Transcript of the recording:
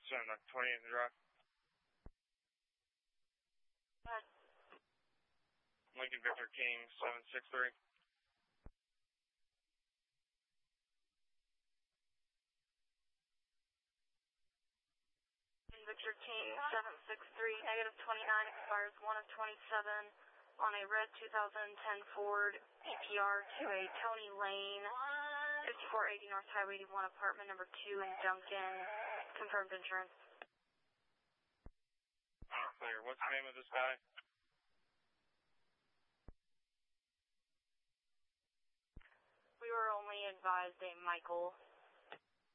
Send 28 in the drive. Lincoln Victor King 763. Victor King 763, negative 29, expires 1 of 27 on a red 2010 Ford EPR to a Tony Lane, 5480 North Highway 81, apartment number 2 in Duncan. Confirmed insurance. Clear. What's the name of this guy? We were only advised a Michael.